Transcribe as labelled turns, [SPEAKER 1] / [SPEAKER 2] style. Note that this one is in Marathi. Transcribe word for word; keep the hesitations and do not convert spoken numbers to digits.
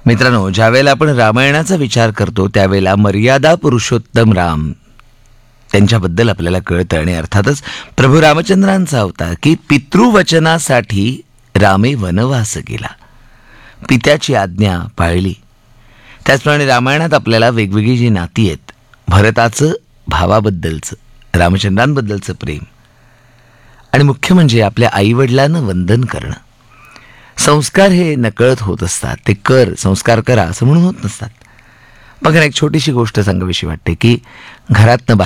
[SPEAKER 1] मित्रांनो, ज्यावेळेला आपण रामायणाचा विचार करतो त्यावेळेला मर्यादा पुरुषोत्तम राम त्यांच्याबद्दल आपल्याला कळतं. आणि अर्थातच प्रभू रामचंद्रांचा होता की पितृवचनासाठी रामे वनवास गेला, पित्याची आज्ञा पाळली. त्याचप्रमाणे रामायणात आपल्याला वेगवेगळी जी नाती आहेत, भरताचं भावाबद्दलचं, रामचंद्रांबद्दलचं प्रेम, आणि मुख्य म्हणजे आपल्या आईवडिलांना वंदन करणं. संस्कार हे नकळत होत असतात, ते कर संस्कार करा असं म्हणून होत नसतात. बघा, एक छोटीशी गोष्ट सांगावीशी वाटते की घरातनं